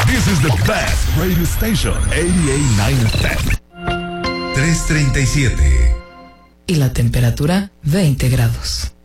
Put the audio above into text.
This is the best radio station, 88.9 FM. 3:37. Y la temperatura, 20 grados.